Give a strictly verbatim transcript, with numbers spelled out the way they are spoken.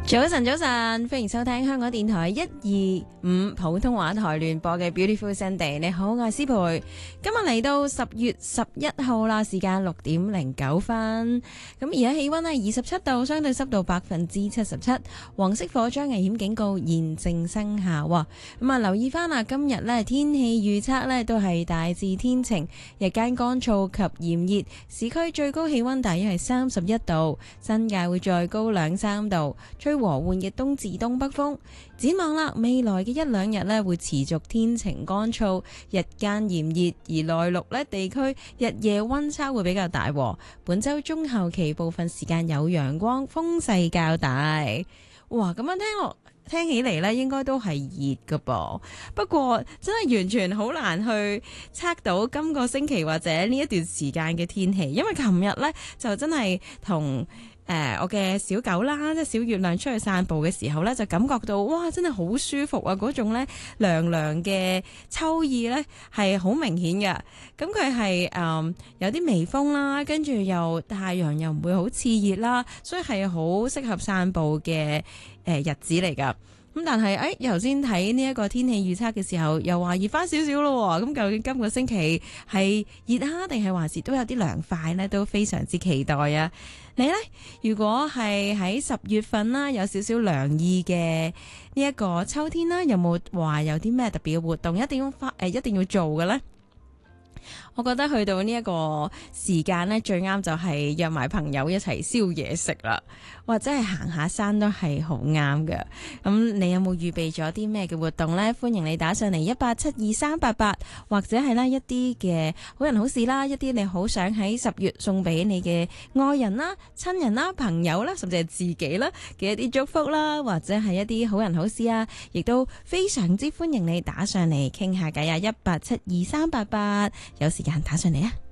早晨，早晨，歡迎收聽香港電台一二五普通話台聯播嘅 Beautiful Sunday。你好，我係思培。今日嚟到十月十一號啦，時間六點零九分。咁而家氣溫係二十七度，相對濕度百分之七十七。黃色火災危險警告現正生效。咁啊，留意翻啊，今日呢天氣預測呢都係大致天晴，日間乾燥及炎熱，市區最高氣溫大約係三十一度，新界會再高兩三度。吹和緩嘅東至東北風。展望啦，未來嘅一兩日呢會持續天晴乾燥，日間炎熱，而內陸呢地區日夜溫差會比較大。本週中後期部分時間有陽光，風勢較大。哇，咁樣聽落聽起嚟呢應該都係熱㗎噃。不過真係完全好難去測到今個星期或者呢一段時間嘅天氣，因為琴日呢就真係同誒、呃，我嘅小狗啦，即係小月亮出去散步嘅時候咧，就感覺到哇，真係好舒服啊！嗰種咧涼涼嘅秋意咧係好明顯嘅。咁佢係誒有啲微風啦，跟住又太陽又唔會好熾熱啦，所以係好適合散步嘅誒、呃、日子嚟噶。咁但係誒，頭先睇呢一個天氣預測嘅時候，又話熱翻少少咯。咁究竟今個星期係熱啊，定係還是都有啲涼快呢？都非常之期待啊！你呢？如果係喺十月份啦，有少少涼意嘅呢一個秋天啦，有冇話有啲咩特別嘅活動一定要發誒，一定要做嘅呢？我覺得去到呢一個時間呢，最啱就係約埋朋友一齊燒嘢食啦，或者係行下山都係好啱嘅。咁你有冇預備咗啲咩嘅活動呢？歡迎你打上嚟一八七二三八八，或者係啦一啲嘅好人好事啦，一啲你好想喺十月送俾你嘅愛人啦、親人啦、朋友啦，甚至係自己啦嘅一啲祝福啦，或者係一啲好人好事啊，亦都非常之歡迎你打上嚟傾下偈啊！一八七二三八八，有時間打上嚟啊！